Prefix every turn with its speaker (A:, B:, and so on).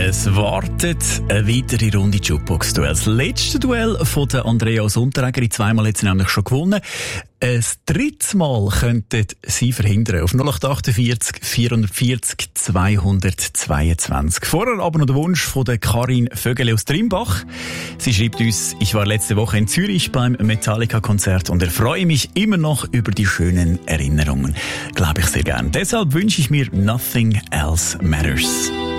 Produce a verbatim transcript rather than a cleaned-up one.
A: Es wartet eine weitere Runde Jukebox-Duell. Das letzte Duell von der Andrea aus Unterregeri, zweimal hat sie nämlich schon gewonnen. Ein drittes Mal könnten sie verhindern. Auf null acht achtundvierzig vierhundertvierzig zweihundertzweiundzwanzig. Vorher aber noch der Wunsch von der Karin Vögele aus Trimbach. Sie schreibt uns: Ich war letzte Woche in Zürich beim Metallica-Konzert und erfreue mich immer noch über die schönen Erinnerungen. Glaube ich sehr gern. Deshalb wünsche ich mir Nothing Else Matters.